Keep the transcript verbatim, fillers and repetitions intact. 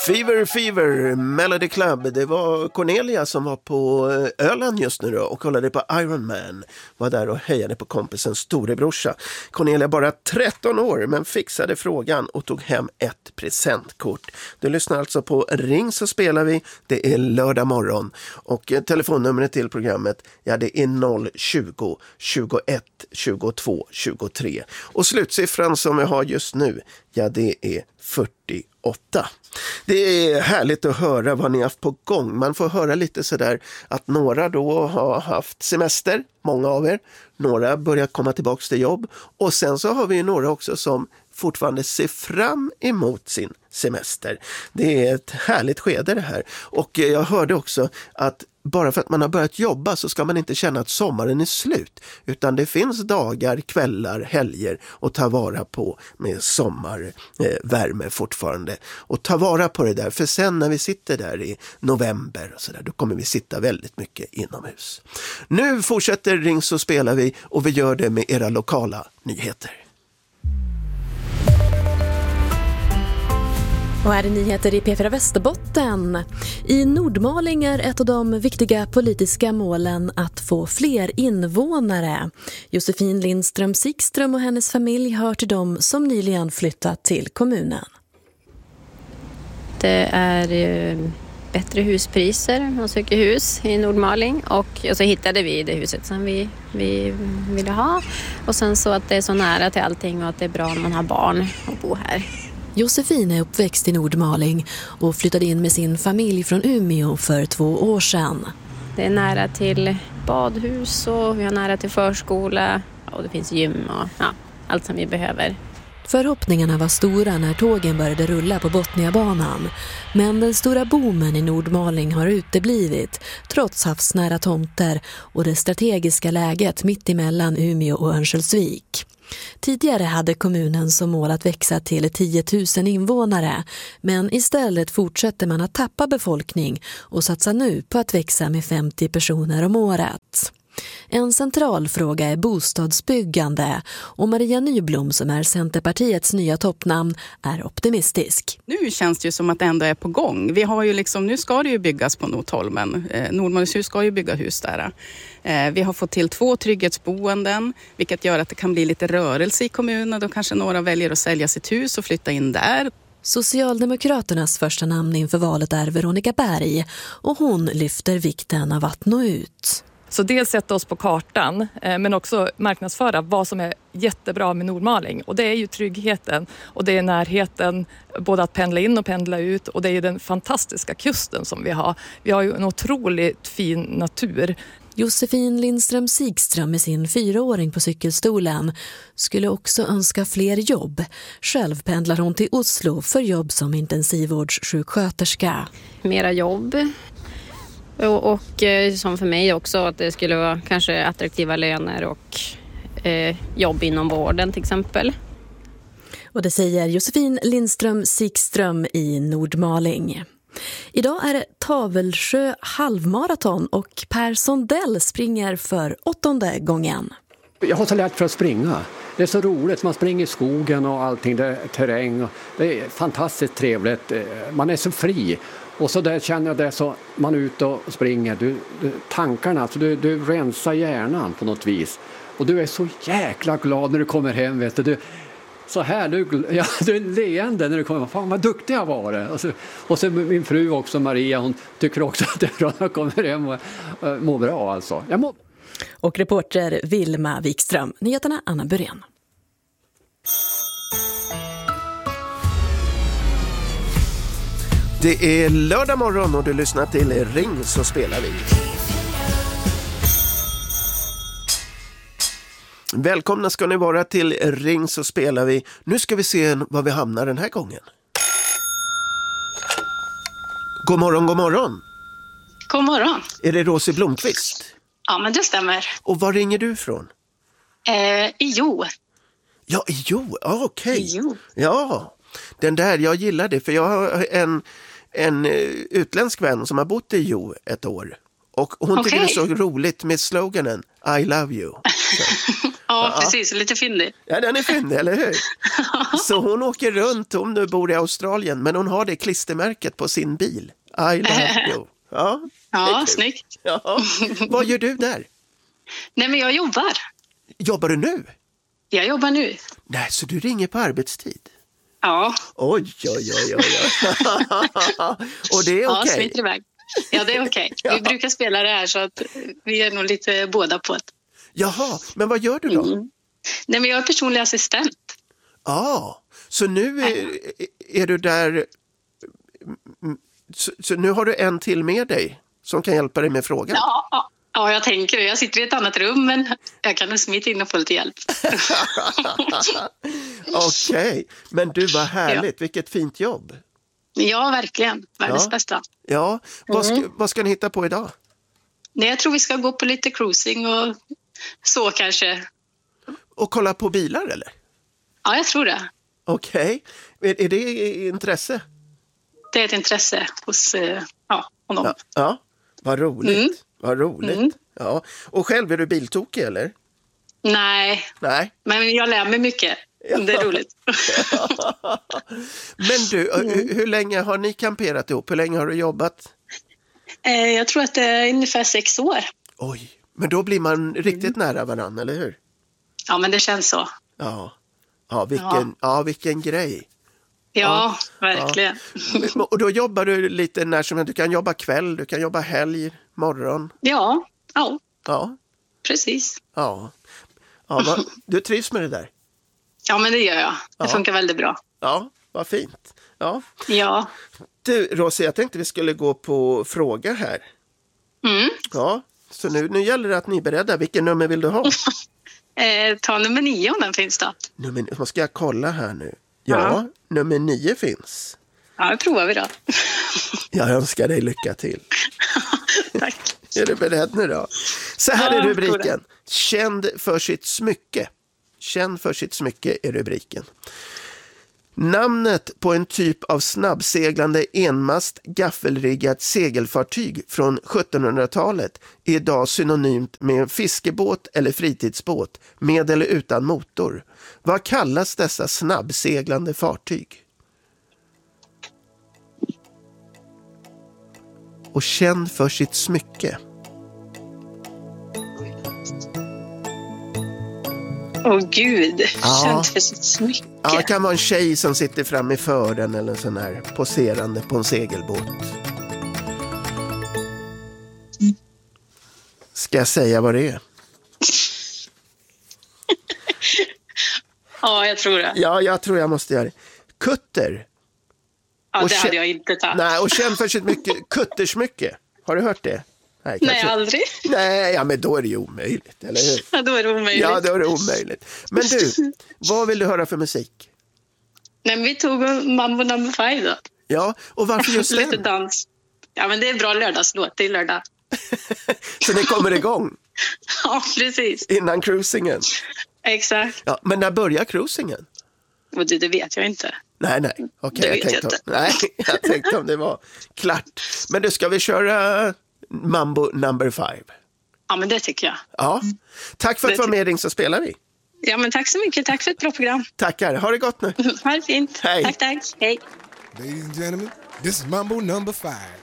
Fever, Fever, Melody Club. Det var Cornelia som var på Öland just nu då och kollade på Iron Man. Var där och hejade på kompisens storebrorsa. Cornelia bara tretton år men fixade frågan och tog hem ett presentkort. Du lyssnar alltså på Ring så spelar vi. Det är lördag morgon och telefonnumret till programmet, ja det är noll tjugo tjugoett tjugotvå tjugotre. Och slutsiffran som vi har just nu, ja det är fyrtioåtta. Det är härligt att höra vad ni har haft på gång. Man får höra lite sådär att några då har haft semester, många av er. Några börjar komma tillbaka till jobb. Och sen så har vi några också som fortfarande ser fram emot sin semester. Det är ett härligt skede det här. Och jag hörde också att bara för att man har börjat jobba så ska man inte känna att sommaren är slut. Utan det finns dagar, kvällar, helger att ta vara på med sommarvärme eh, fortfarande. Och ta vara på det där, för sen när vi sitter där i november och så där, då kommer vi sitta väldigt mycket inomhus. Nu fortsätter Ring så spelar vi och vi gör det med era lokala nyheter. Och är det nyheter i P fyra Västerbotten? I Nordmaling är ett av de viktiga politiska målen att få fler invånare. Josefin Lindström Sikström och hennes familj hör till dem som nyligen flyttat till kommunen. Det är ju bättre huspriser, man söker hus i Nordmaling och, och så hittade vi det huset som vi, vi ville ha. Och sen så att det är så nära till allting och att det är bra om man har barn och bo här. Josefin är uppväxt i Nordmaling och flyttade in med sin familj från Umeå för två år sedan. Det är nära till badhus och vi har nära till förskola och det finns gym och ja, allt som vi behöver. Förhoppningarna var stora när tågen började rulla på Botniabanan. Men den stora boomen i Nordmaling har uteblivit trots havsnära tomter och det strategiska läget mitt emellan Umeå och Örnsköldsvik. Tidigare hade kommunen som mål att växa till tio tusen invånare, men istället fortsätter man att tappa befolkning och satsar nu på att växa med femtio personer om året. En central fråga är bostadsbyggande och Maria Nyblom som är Centerpartiets nya toppnamn är optimistisk. Nu känns det ju som att det ändå är på gång. Vi har ju liksom, nu ska det ju byggas på Nordholmen. Eh, Nordmalingshus ska ju bygga hus där. Eh, vi har fått till två trygghetsboenden vilket gör att det kan bli lite rörelse i kommunen. Då kanske några väljer att sälja sitt hus och flytta in där. Socialdemokraternas första namn inför valet är Veronica Berg och hon lyfter vikten av att nå ut. Så dels sätta oss på kartan men också marknadsföra vad som är jättebra med Nordmaling. Och det är ju tryggheten och det är närheten både att pendla in och pendla ut. Och det är ju den fantastiska kusten som vi har. Vi har ju en otroligt fin natur. Josefin Lindström Sikström med sin fyraåring på cykelstolen skulle också önska fler jobb. Själv pendlar hon till Oslo för jobb som intensivvårdssjuksköterska. Mera jobb. Och, och eh, som för mig också att det skulle vara kanske attraktiva löner och eh, jobb inom vården till exempel. Och det säger Josefin Lindström Sikström i Nordmaling. Idag är det Tavelsjö halvmaraton och Per Sondell springer för åttonde gången. Jag har så lätt för att springa. Det är så roligt, man springer i skogen och allting, det är terräng. Och det är fantastiskt trevligt, man är så fri. Och så där känner jag det så, man är ute och springer, du, du, tankarna, alltså du, du rensar hjärnan på något vis. Och du är så jäkla glad när du kommer hem, vet du. du så här, du, ja, du är leende när du kommer, fan vad duktig jag var. Och så, och så min fru också, Maria, hon tycker också att det är bra när jag kommer hem och uh, mår bra alltså. Jag mår... Och reporter Vilma Wikström, nyheterna Anna Burén. Det är lördag morgon och du lyssnar till Ring så spelar vi. Välkomna ska ni vara till Ring så spelar vi. Nu ska vi se var vi hamnar den här gången. God morgon, god morgon. God morgon. Är det Rosie Blomqvist? Ja, men det stämmer. Och var ringer du från? Eh, Jo. Ja, Jo. Ja, okej. Okay. Jo. Ja, den där, jag gillar det. För jag har en, en utländsk vän som har bott i Jo ett år. Och hon okay. tycker det är så roligt med sloganen I love you. Ja, precis. Lite fyndig. Ja, den är fyndig, eller hur? Så hon åker runt, hon nu bor i Australien, men hon har det klistermärket på sin bil. I love you. Ja, ja snyggt. Ja. Vad gör du där? Nej, men jag jobbar. Jobbar du nu? Jag jobbar nu. Nej, så du ringer på arbetstid? Ja. Oj, oj, oj, oj. Och det är okej? Ja, smiter iväg. Ja, det är okej. Ja. Vi brukar spela det här så att vi är nog lite båda på det. Jaha, men vad gör du då? Mm. Nej, men jag är personlig assistent. Ja, ah, så nu är, är du där... Så, så nu har du en till med dig som kan hjälpa dig med frågan? Ja, ja. Ja, jag tänker det. Jag sitter i ett annat rum, men jag kan nog smita in och få lite hjälp. Okej, okay. Men du, var härligt. Ja. Vilket fint jobb. Ja, verkligen. Världens ja. bästa. Ja, vad ska, mm. vad ska ni hitta på idag? Nej, jag tror vi ska gå på lite cruising och så kanske. Och kolla på bilar, eller? Ja, jag tror det. Okej. Okay. Är, är det intresse? Det är ett intresse hos ja, honom. Ja, ja. Vad roligt. Mm. Vad roligt. Mm. Ja. Och själv, är du biltokig, eller? Nej. Nej. Men jag lär mig mycket. Ja. Det är roligt. Men du, mm. hur länge har ni kamperat ihop? Hur länge har du jobbat? Eh, jag tror att det är ungefär sex år. Oj, men då blir man riktigt mm. nära varandra, eller hur? Ja, men det känns så. Ja, ja, vilken, ja. ja vilken grej. Ja, ja, verkligen. Ja. Och då jobbar du lite när som helst. Du kan jobba kväll, du kan jobba helg, morgon. Ja, ja. Ja. Precis. Ja. Ja, vad, du trivs med det där? Ja, men det gör jag. Det ja. funkar väldigt bra. Ja, vad fint. Ja. Ja. Du, Rosie, jag tänkte vi skulle gå på fråga här. Mm. Ja, så nu, nu gäller det att ni är beredda. Vilken nummer vill du ha? eh, ta nummer nio om den finns då. Nummer, vad ska jag kolla här nu? Ja, ja. Nummer nio finns. Ja, det provar vi då. Jag önskar dig lycka till. Tack. Är du beredd nu då? Så här ja, är rubriken. Känd för sitt smycke. Känd för sitt smycke är rubriken. Namnet på en typ av snabbseglande enmast gaffelriggat segelfartyg från sjuttonhundratalet är idag synonymt med en fiskebåt eller fritidsbåt med eller utan motor. Vad kallas dessa snabbseglande fartyg? Och känd för sitt smycke. Åh oh, gud, ja. Känd för sitt smycke. Ja, det kan vara en tjej som sitter fram i fören eller en sån här poserande på en segelbåt. Ska jag säga vad det är? Ja, jag tror det. Ja, jag tror jag måste göra det. Kutter. Ja, och det hade jag inte tagit. Nej, och känd för sitt mycket kuttersmycke. Har du hört det? Nej, Nej aldrig. Nej, ja, men då är det ju omöjligt, eller hur? Ja, då är det omöjligt. Ja, då är det omöjligt. Men du, vad vill du höra för musik? Nej, men vi tog Mambo number five då. Ja, och varför just den? Lite dans. Ja, men det är bra lördagslåt, det är lördag. Så det kommer igång? Ja, precis. Innan cruisingen? Exakt. Ja, men när börjar cruisingen? Och det, det vet jag inte. Nej, nej. Okej, okay, jag, tänkte om, nej, jag tänkte om det var klart. Men då ska vi köra Mambo number five. Ja, men det tycker jag. Ja. Tack för att du var med, så spelar vi. Ja, men tack så mycket. Tack för ett bra program. Tackar. Ha det gott nu. Ha det fint. Hej. Tack, tack. Hej. Ladies and gentlemen, this is Mambo number five.